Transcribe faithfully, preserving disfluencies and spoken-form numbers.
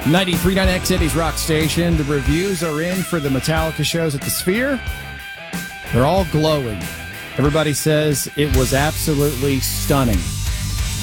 ninety-three point nine X City's Rock Station. The reviews are in for the Metallica shows at the Sphere. They're all glowing. Everybody says it was absolutely stunning.